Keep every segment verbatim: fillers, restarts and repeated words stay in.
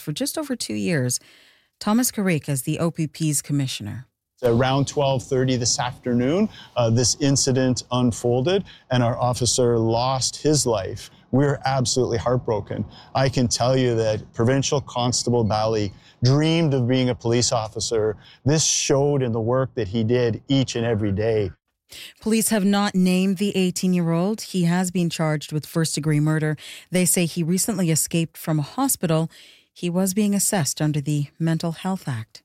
for just over two years. Thomas Carrick is the O P P's commissioner. Around twelve thirty this afternoon, uh, this incident unfolded and our officer lost his life. We're absolutely heartbroken. I can tell you that Provincial Constable Bally dreamed of being a police officer. This showed in the work that he did each and every day. Police have not named the eighteen-year-old. He has been charged with first-degree murder. They say he recently escaped from a hospital. He was being assessed under the Mental Health Act.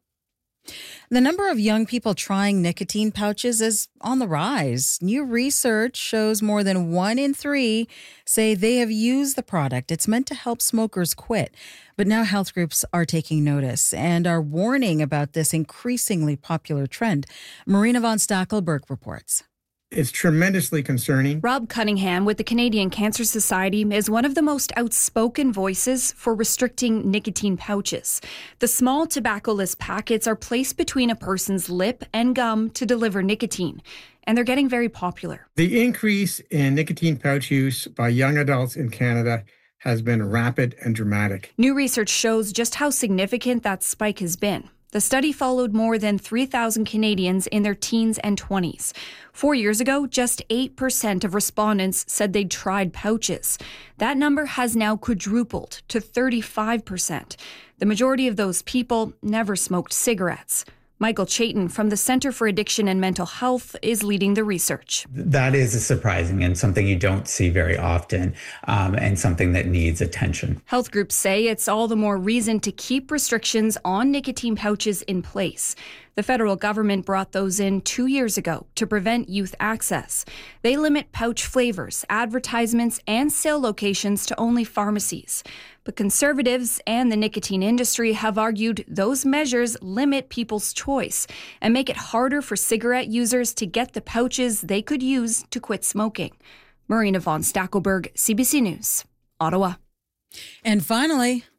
The number of young people trying nicotine pouches is on the rise. New research shows more than one in three say they have used the product. It's meant to help smokers quit. But now health groups are taking notice and are warning about this increasingly popular trend. Marina von Stackelberg reports. It's tremendously concerning. Rob Cunningham with the Canadian Cancer Society is one of the most outspoken voices for restricting nicotine pouches. The small tobacco-less packets are placed between a person's lip and gum to deliver nicotine, and they're getting very popular. The increase in nicotine pouch use by young adults in Canada has been rapid and dramatic. New research shows just how significant that spike has been. The study followed more than three thousand Canadians in their teens and twenties. Four years ago, just eight percent of respondents said they'd tried pouches. That number has now quadrupled to thirty-five percent. The majority of those people never smoked cigarettes. Michael Chaitin from the Centre for Addiction and Mental Health is leading the research. That is surprising and something you don't see very often, um, and something that needs attention. Health groups say it's all the more reason to keep restrictions on nicotine pouches in place. The federal government brought those in two years ago to prevent youth access. They limit pouch flavors, advertisements, and sale locations to only pharmacies. But conservatives and the nicotine industry have argued those measures limit people's choice and make it harder for cigarette users to get the pouches they could use to quit smoking. Marina von Stackelberg, C B C News, Ottawa. And finally,